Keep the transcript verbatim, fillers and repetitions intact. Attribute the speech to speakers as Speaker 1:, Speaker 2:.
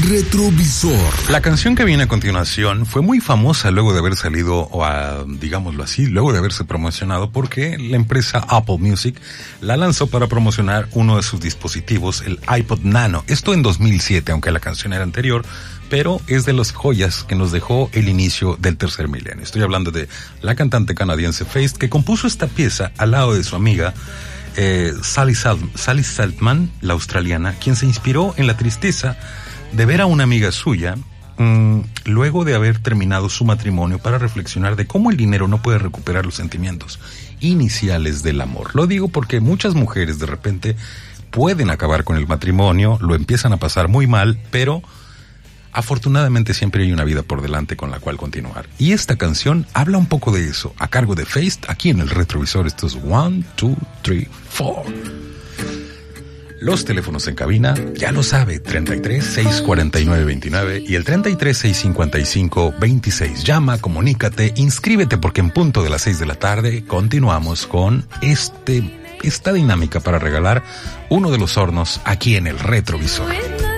Speaker 1: retrovisor.
Speaker 2: La canción que viene a continuación fue muy famosa luego de haber salido, o a, digámoslo así, luego de haberse promocionado, porque la empresa Apple Music la lanzó para promocionar uno de sus dispositivos, el iPod Nano. Esto en dos mil siete, aunque la canción era anterior, pero es de las joyas que nos dejó el inicio del tercer milenio. Estoy hablando de la cantante canadiense Feist, que compuso esta pieza al lado de su amiga eh, Sally, Sal- Sally Saltman, la australiana, quien se inspiró en la tristeza de ver a una amiga suya mmm, luego de haber terminado su matrimonio, para reflexionar de cómo el dinero no puede recuperar los sentimientos iniciales del amor. Lo digo porque muchas mujeres de repente pueden acabar con el matrimonio, lo empiezan a pasar muy mal, pero afortunadamente siempre hay una vida por delante con la cual continuar. Y esta canción habla un poco de eso, a cargo de Feist, aquí en el retrovisor. Esto es one, two, three, four. Los teléfonos en cabina, ya lo sabe, treinta y tres, seiscientos cuarenta y nueve, veintinueve y el treinta y tres, seiscientos cincuenta y cinco, veintiséis. Llama, comunícate, inscríbete, porque en punto de las seis de la tarde continuamos con este, esta dinámica para regalar uno de los hornos aquí en el retrovisor.